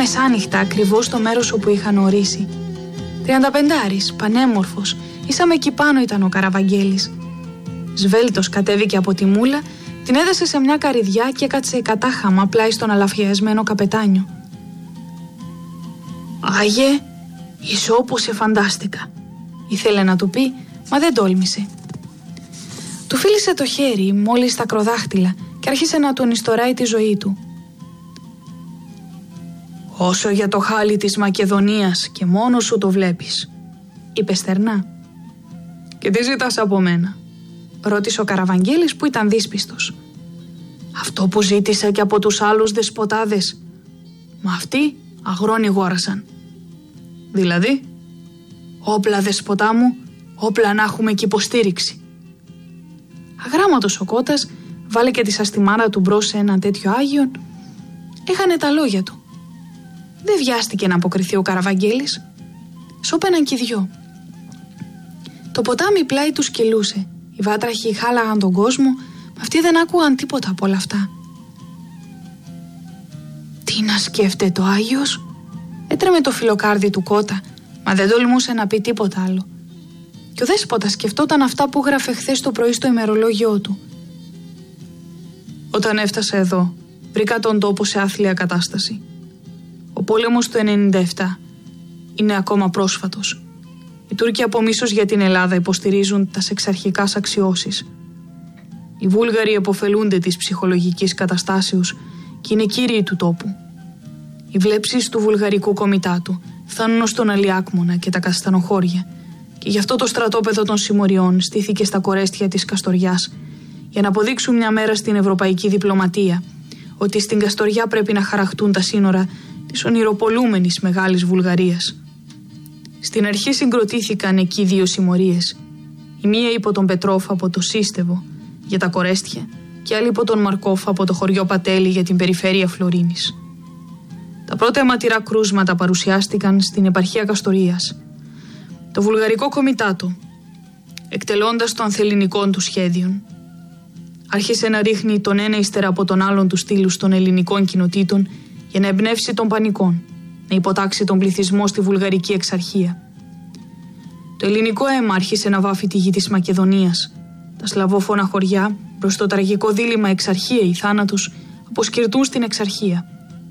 μεσάνυχτα ακριβώς στο μέρος όπου είχαν ορίσει. 35άρης, πανέμορφος, ήσαμε εκεί πάνω ήταν ο Καραβαγγέλης. Σβέλτος κατέβηκε από τη μούλα, την έδεσε σε μια καρυδιά και έκατσε κατάχαμα πλάι στον αλαφιασμένο καπετάνιο. «Άγιε, είσαι όπως σε φαντάστηκα», ήθελε να του πει, μα δεν τόλμησε. Του φίλησε το χέρι μόλις τα ακροδάχτυλα και άρχισε να τον ιστοράει τη ζωή του. «Όσο για το χάλι της Μακεδονίας και μόνο σου το βλέπεις», είπε στερνά. «Και τι ζητάς από μένα?» ρώτησε ο Καραβαγγέλης που ήταν δύσπιστος. «Αυτό που ζήτησα και από τους άλλους δεσποτάδες. Μα αυτοί αγρόνι γόρασαν». «Δηλαδή?» «Όπλα, δεσποτά μου, όπλα να έχουμε και υποστήριξη». Αγράμματος ο Κώτας βάλε και τη σαστιμάρα του μπρος σε ένα τέτοιο άγιον. Έχανε τα λόγια του. Δεν βιάστηκε να αποκριθεί ο Καραβαγγέλης. Σώπαιναν κι οι δυο. Το ποτάμι πλάι τους κυλούσε. Οι βάτραχοι χάλαγαν τον κόσμο, μα αυτοί δεν άκουγαν τίποτα από όλα αυτά. «Τι να σκέφτεται ο Άγιος?» έτρεμε το φιλοκάρδι του Κώτα, μα δεν τολμούσε να πει τίποτα άλλο. Και ο δέσποτας σκεφτόταν αυτά που γράφε χθες το πρωί στο ημερολόγιό του. «Όταν έφτασα εδώ, βρήκα τον τόπο σε άθλια κατάσταση. Ο πόλεμος του 97 είναι ακόμα πρόσφατος. Οι Τούρκοι από μίσος για την Ελλάδα υποστηρίζουν τας εξαρχικάς αξιώσεις. Οι Βούλγαροι επωφελούνται της ψυχολογικής καταστάσεως και είναι κύριοι του τόπου. Οι βλέψεις του βουλγαρικού κομιτάτου φτάνουν ως τον Αλιάκμονα και τα καστανοχώρια και γι' αυτό το στρατόπεδο των συμμοριών στήθηκε στα κορέστια της Καστοριάς για να αποδείξουν μια μέρα στην ευρωπαϊκή διπλωματία ότι στην Καστοριά πρέπει να χαραχτούν τα σύνορα της ονειροπολούμενης Μεγάλης Βουλγαρίας. Στην αρχή συγκροτήθηκαν εκεί δύο συμμορίες. Η μία υπό τον Πετρόφ από το Σύστεβο για τα κορέστια και άλλη υπό τον Μαρκόφ από το χωριό Πατέλη για την περιφέρεια Φλωρίνης. Τα πρώτα αιματηρά κρούσματα παρουσιάστηκαν στην επαρχία Καστορίας. Το βουλγαρικό κομιτάτο, εκτελώντας το ανθελληνικών του σχέδιων, άρχισε να ρίχνει τον ένα ύστερα από τον άλλον τους στήλους των ελληνικών κοινοτήτων για να εμπνεύσει τον πανικών, να υποτάξει τον πληθυσμό στη βουλγαρική εξαρχία. Το ελληνικό αίμα άρχισε να βάφει τη γη της Μακεδονίας. Τα σλαβόφωνα χωριά, προς το τραγικό δίλημμα εξαρχία ή θάνατος, αποσκυρτούν στην εξαρχία.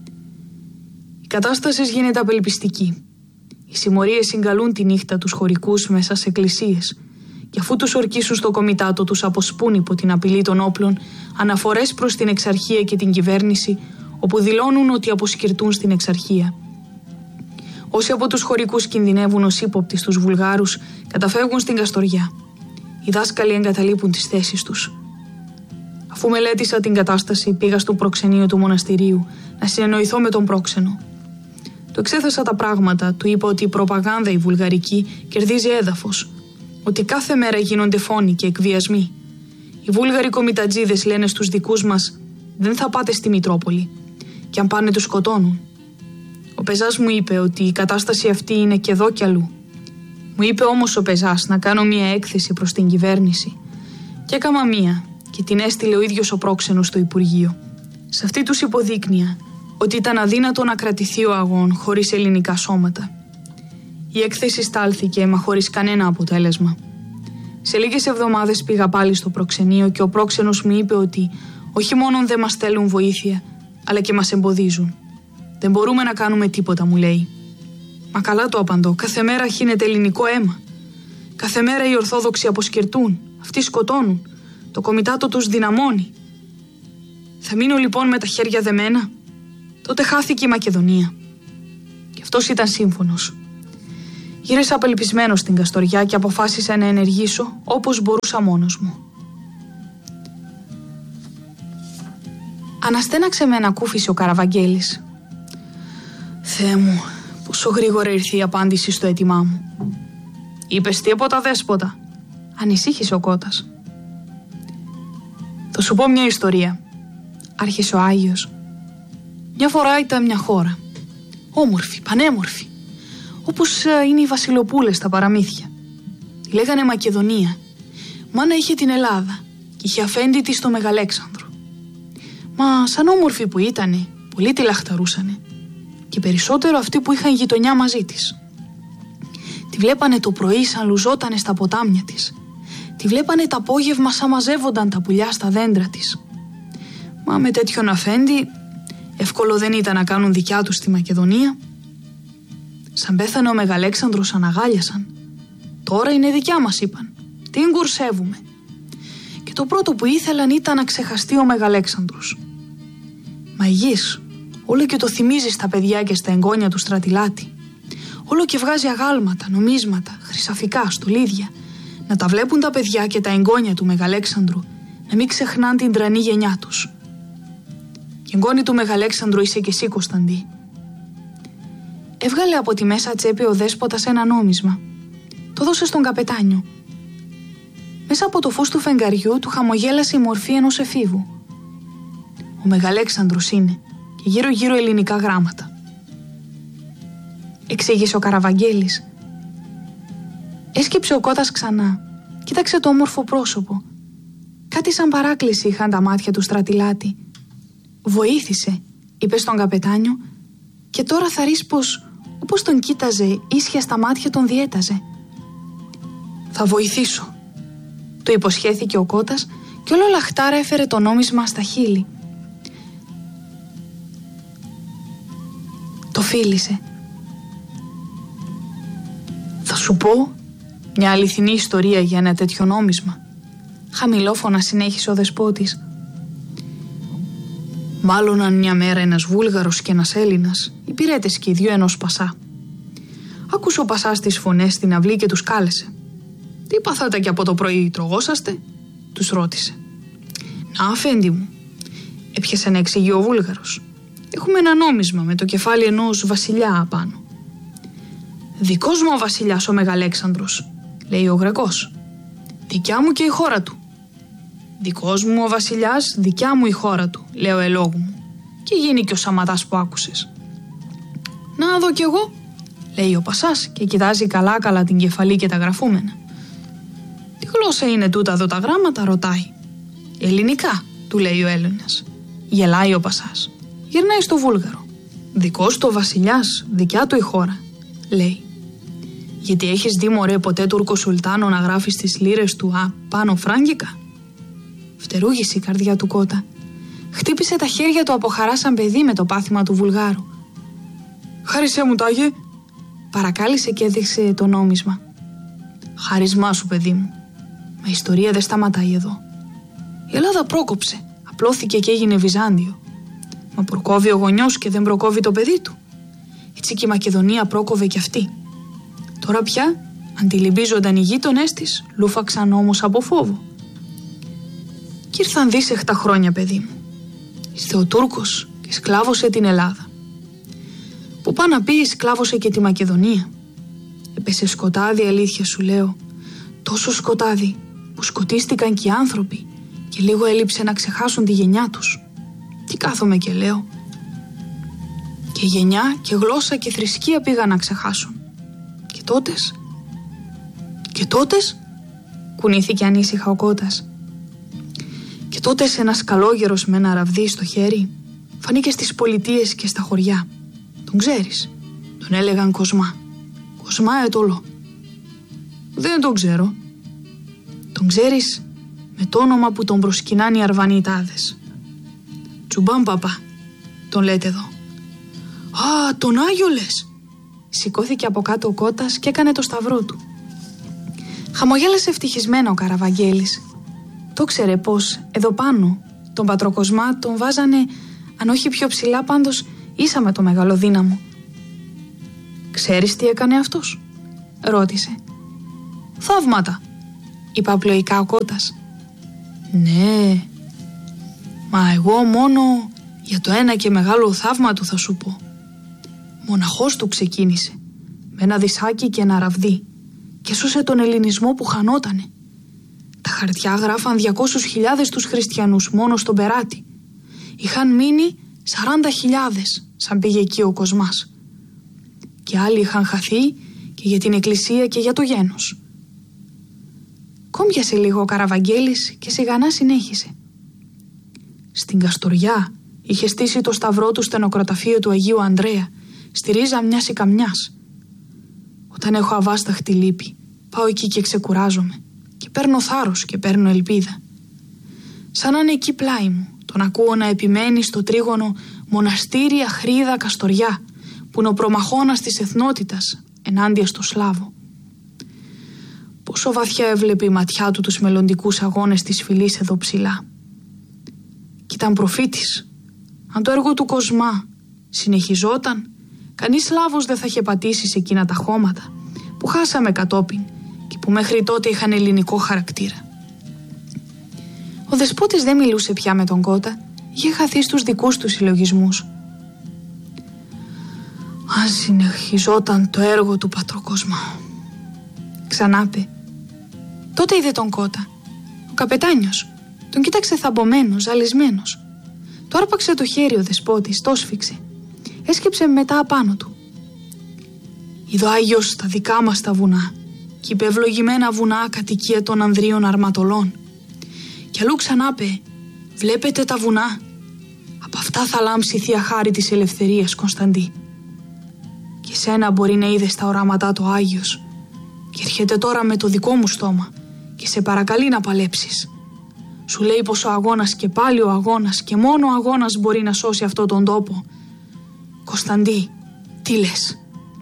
Η κατάσταση γίνεται απελπιστική. Οι συμμορίες συγκαλούν τη νύχτα τους χωρικούς μέσα σε εκκλησίες και αφού τους ορκίσουν στο κομιτάτο τους αποσπούν υπό την απειλή των όπλων αναφορές προς την εξαρχία και την κυβέρνηση, όπου δηλώνουν ότι αποσκυρτούν στην εξαρχία. Όσοι από τους χωρικούς κινδυνεύουν ως ύποπτοι στους Βουλγάρους καταφεύγουν στην Καστοριά. Οι δάσκαλοι εγκαταλείπουν τις θέσεις τους. Αφού μελέτησα την κατάσταση, πήγα στο προξενείο του μοναστηρίου να συνεννοηθώ με τον πρόξενο. Του εξέθεσα τα πράγματα, του είπα ότι η προπαγάνδα η βουλγαρική κερδίζει έδαφος, ότι κάθε μέρα γίνονται φόνοι και εκβιασμοί. Οι Βούλγαροι κομιτατζίδες λένε στους δικούς μας: δεν θα πάτε στη Μητρόπολη, και αν πάνε τους σκοτώνουν. Ο πεζάς μου είπε ότι η κατάσταση αυτή είναι και εδώ κι αλλού. Μου είπε όμως ο πεζάς να κάνω μια έκθεση προς την κυβέρνηση. Και έκανα μία και την έστειλε ο ίδιος ο πρόξενος στο Υπουργείο. Σε αυτή τους υποδείκνυα ότι ήταν αδύνατο να κρατηθεί ο αγών χωρίς ελληνικά σώματα. Η έκθεση στάλθηκε μα χωρίς κανένα αποτέλεσμα. Σε λίγες εβδομάδες πήγα πάλι στο προξενείο και ο πρόξενος μου είπε ότι όχι μόνο δεν μας στέλνουν βοήθεια, αλλά και μας εμποδίζουν. Δεν μπορούμε να κάνουμε τίποτα, μου λέει. Μα καλά, το απαντώ, κάθε μέρα χύνεται ελληνικό αίμα. Κάθε μέρα οι Ορθόδοξοι αποσκυρτούν, αυτοί σκοτώνουν, το κομιτάτο τους δυναμώνει. Θα μείνω λοιπόν με τα χέρια δεμένα? Τότε χάθηκε η Μακεδονία. Και αυτός ήταν σύμφωνος. Γύρισα απελπισμένος στην Καστοριά και αποφάσισα να ενεργήσω όπως μπορούσα μόνος μου. Αναστέναξε με ανακούφιση ο Καραβαγγέλης. Θεέ μου, πόσο γρήγορα ήρθε η απάντηση στο αίτημά μου. Είπες τίποτα, δέσποτα? Ανησύχησε ο Κώτας. Θα σου πω μια ιστορία, άρχισε ο Άγιος. Μια φορά ήταν μια χώρα, όμορφη, πανέμορφη, όπως είναι οι βασιλοπούλες στα παραμύθια. Τη λέγανε Μακεδονία. Μάνα είχε την Ελλάδα και είχε αφέντη της το Μεγαλέξανδρο. Μα σαν όμορφη που ήτανε, πολλοί τη λαχταρούσανε. και περισσότερο αυτοί που είχαν γειτονιά μαζί της. Τη βλέπανε το πρωί σαν λουζότανε στα ποτάμια της. Τη βλέπανε το απόγευμα σαν μαζεύονταν τα πουλιά στα δέντρα της. Μα με τέτοιον αφέντη εύκολο δεν ήταν να κάνουν δικιά τους στη Μακεδονία. Σαν πέθανε ο Μεγαλέξανδρος αναγάλιασαν. Τώρα είναι δικιά μας, είπαν. Την κουρσεύουμε. Και το πρώτο που ήθελαν ήταν να ξεχαστεί ο Μεγαλέξανδρος. Μα η γης όλο και το θυμίζει στα παιδιά και στα εγγόνια του Στρατιλάτη. Όλο και βγάζει αγάλματα, νομίσματα, χρυσαφικά, στολίδια. Να τα βλέπουν τα παιδιά και τα εγγόνια του Μεγαλέξανδρου, να μην ξεχνάν την τρανή γενιά τους. Και εγγόνη του Μεγαλέξανδρου είσαι και εσύ, Κωνσταντή. Έβγαλε από τη μέσα τσέπη ο δέσποτας ένα νόμισμα. Το δώσε στον καπετάνιο. Μέσα από το φως του φεγγαριού του χαμογέλασε η μορφή ενός εφήβου. Ο Μεγαλέξανδρος είναι και γύρω-γύρω ελληνικά γράμματα. Εξήγησε ο Καραβαγγέλης. Έσκυψε ο Κώτας ξανά. Κοίταξε το όμορφο πρόσωπο. Κάτι σαν παράκληση είχαν τα μάτια του Στρατιλάτη. Βοήθησε, είπε στον καπετάνιο, και τώρα θα ρεις πως όπως τον κοίταζε ίσια στα μάτια τον διέταζε. Θα βοηθήσω, του υποσχέθηκε ο Κώτας και όλο λαχτάρα έφερε το νόμισμα στα χείλη. Το φίλησε. Θα σου πω μια αληθινή ιστορία για ένα τέτοιο νόμισμα, χαμηλόφωνα συνέχισε ο δεσπότης. Μάλλοναν μια μέρα ένας Βούλγαρος και ένας Έλληνας, υπηρέτες και οι δυο ενός Πασά. Άκουσε ο Πασάς τις φωνές στην αυλή και τους κάλεσε. Τι παθάτε και από το πρωί, τρογόσαστε? Τους ρώτησε. Να, αφέντη μου, έπιασε να εξηγεί ο Βούλγαρος. Έχουμε ένα νόμισμα με το κεφάλι ενός βασιλιά απάνω. Δικός μου ο βασιλιάς ο Μεγαλέξανδρος, λέει ο Γρεκός. Δικιά μου και η χώρα του. Δικός μου ο βασιλιάς, δικιά μου η χώρα του, λέει ο ελόγου μου. Και γίνει και ο Σαματάς που άκουσες. Να δω κι εγώ, λέει ο Πασάς και κοιτάζει καλά-καλά την κεφαλή και τα γραφούμενα. Τι γλώσσα είναι τούτα εδώ τα γράμματα, ρωτάει. Ελληνικά, του λέει ο Έλληνας. Γελάει ο Πασάς. Γυρνάει στο Βούλγαρο. Δικός του ο βασιλιάς, δικιά του η χώρα, λέει. Γιατί έχεις δει, μωρέ, ποτέ Τούρκο Σουλτάνο να γράφει στις λίρες του πάνω φράγκικα? Φτερούγησε η καρδιά του Κώτα. Χτύπησε τα χέρια του από χαρά σαν παιδί με το πάθημα του Βουλγάρου. Χάρισέ μου, Τάγε, παρακάλεσε και έδειξε το νόμισμα. Χάρισμά σου, παιδί μου. Μα η ιστορία δεν σταματάει εδώ. Η Ελλάδα πρόκοψε, απλώθηκε και έγινε Βυζάντιο. Μα προκόβει ο γονιός και δεν προκόβει το παιδί του. Έτσι και η Μακεδονία πρόκοβε κι αυτή. Τώρα πια αντιλυμπίζονταν οι γείτονές της, λούφαξαν όμως από φόβο. Κι ήρθαν δύσεχτα χρόνια, παιδί μου. Ήρθε ο Τούρκος και σκλάβωσε την Ελλάδα. Που πά να πει, σκλάβωσε και τη Μακεδονία. Έπεσε σκοτάδι, αλήθεια σου λέω. Τόσο σκοτάδι που σκοτίστηκαν και οι άνθρωποι και λίγο έλειψε να ξεχάσουν τη γενιά τους. Τι κάθομαι και λέω. Και γενιά και γλώσσα και θρησκεία πήγαν να ξεχάσουν. Και τότες, κουνήθηκε ανήσυχα ο Κώτας. Και τότες ένας καλόγερος με ένα ραβδί στο χέρι φανήκε στις πολιτείες και στα χωριά. Τον ξέρεις? Τον έλεγαν Κοσμά. Κοσμά ετολό. Δεν τον ξέρω. Τον ξέρεις με το όνομα που τον προσκυνάνε οι Αρβανιτάδες. Τσουμπάν Παπά, τον λέτε εδώ. Α, τον Άγιο λες? Σηκώθηκε από κάτω ο Κώτας και έκανε το σταυρό του. Χαμογέλασε ευτυχισμένα ο Καραβαγγέλης. Το ξέρε πως εδώ πάνω τον Πατροκοσμά τον βάζανε, αν όχι πιο ψηλά, πάντως ίσα με το μεγαλοδύναμο. Ξέρεις τι έκανε αυτός? Ρώτησε. Θαύματα, είπε απλοϊκά ο Κώτας. Ναι, μα εγώ μόνο για το ένα και μεγάλο θαύμα του θα σου πω. Μοναχός του ξεκίνησε με ένα δισάκι και ένα ραβδί και σώσε τον ελληνισμό που χανότανε. Τα χαρτιά γράφαν 200.000 τους χριστιανούς μόνο στον Περάτη. Είχαν μείνει 40.000 σαν πήγε εκεί ο Κοσμάς. Και άλλοι είχαν χαθεί και για την εκκλησία και για το γένος. Κόμπιασε λίγο ο Καραβαγγέλης και σιγανά συνέχισε. Στην Καστοριά είχε στήσει το σταυρό του στενοκραταφείο του Αγίου Ανδρέα στη ρίζα μιας ικαμιάς. Όταν έχω αβάσταχτη λύπη, πάω εκεί και ξεκουράζομαι και παίρνω θάρρος και παίρνω ελπίδα. Σαν να είναι εκεί πλάι μου, τον ακούω να επιμένει στο τρίγωνο μοναστήρι Αχρίδα Καστοριά, που είναι ο προμαχώνας της εθνότητας ενάντια στο Σλάβο. Πόσο βαθιά έβλεπε η ματιά του τους μελλοντικούς αγώνες της φυλής εδώ ψηλά. Κι ήταν προφήτης. Αν το έργο του Κοσμά συνεχιζόταν, κανείς Σλάβος δεν θα είχε πατήσει σε εκείνα τα χώματα που χάσαμε κατόπιν και που μέχρι τότε είχαν ελληνικό χαρακτήρα. Ο δεσπότης δεν μιλούσε πια με τον Κώτα, είχε χαθεί στους δικούς του συλλογισμούς. Αν συνεχιζόταν το έργο του πατροκοσμά, ξανάπε. Τότε είδε τον Κώτα. Ο καπετάνιος τον κοίταξε θαμπομένος, ζαλισμένος. Του άρπαξε το χέρι ο δεσπότης, το σφίξε. Έσκυψε μετά απάνω του. Είδω Άγιος στα δικά μας τα βουνά, κι είπε ευλογημένα βουνά κατοικία των ανδρίων αρματολών. Κι αλλού ξανάπε, βλέπετε τα βουνά, από αυτά θα λάμψει η Θεία Χάρη της Ελευθερίας, Κωνσταντή. Και σένα μπορεί να είδες τα οράματά του Άγιος και έρχεται τώρα με το δικό μου στόμα και σε παρακαλεί να παλέψεις. Σου λέει πως ο αγώνας και πάλι ο αγώνας και μόνο ο αγώνας μπορεί να σώσει αυτόν τον τόπο. Κωνσταντή, τι λες?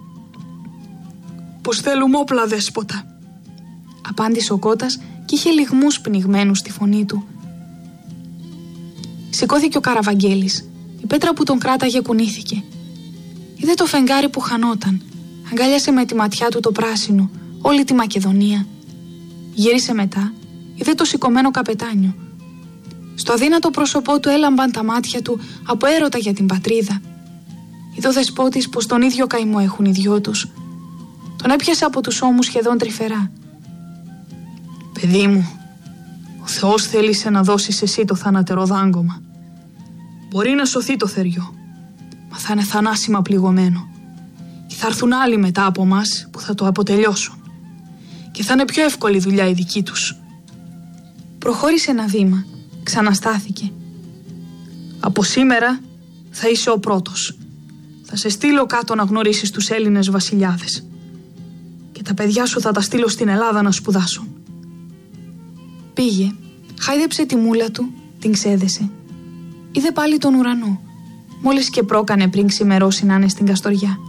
Πως θέλουμε όπλα, δέσποτα, απάντησε ο Κώτας και είχε λυγμούς πνιγμένους στη φωνή του. Σηκώθηκε ο Καραβαγγέλης. Η πέτρα που τον κράταγε κουνήθηκε. Είδε το φεγγάρι που χανόταν. Αγκάλιασε με τη ματιά του το πράσινο όλη τη Μακεδονία. Γύρισε μετά, είδε το σηκωμένο καπετάνιο. Στο αδύνατο πρόσωπό του έλαμπαν τα μάτια του από έρωτα για την πατρίδα. Είδε ο δεσπότης πως τον ίδιο καημό έχουν οι δυο τους. Τον έπιασε από τους ώμους σχεδόν τρυφερά. Παιδί μου, ο Θεός θέλησε να δώσεις εσύ το θανατερό δάγκωμα. Μπορεί να σωθεί το θεριό, μα θα είναι θανάσιμα πληγωμένο. Και θα έρθουν άλλοι μετά από μας που θα το αποτελειώσουν. Και θα είναι πιο εύκολη δουλειά η δική τους. Προχώρησε ένα βήμα, ξαναστάθηκε. Από σήμερα θα είσαι ο πρώτος. Θα σε στείλω κάτω να γνωρίσεις τους Έλληνες βασιλιάδες. Και τα παιδιά σου θα τα στείλω στην Ελλάδα να σπουδάσουν. Πήγε, χάιδεψε τη μούλα του, την ξέδεσε. Είδε πάλι τον ουρανό, μόλις και πρόκανε πριν ξημερώσει να είναι στην Καστοριά.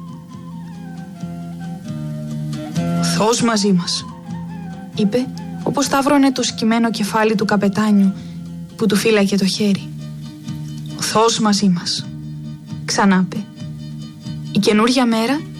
Ο Θεός μαζί μας, είπε, όπως σταύρωνε το σκυμμένο κεφάλι του καπετάνιου που του φύλαγε το χέρι. Ο Θεός μαζί μας, ξανάπε. Η καινούρια μέρα